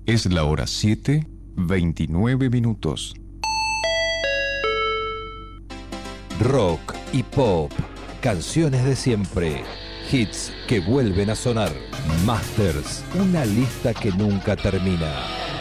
Es la hora 7:29. Rock y pop, canciones de siempre, hits que vuelven a sonar, Masters, una lista que nunca termina.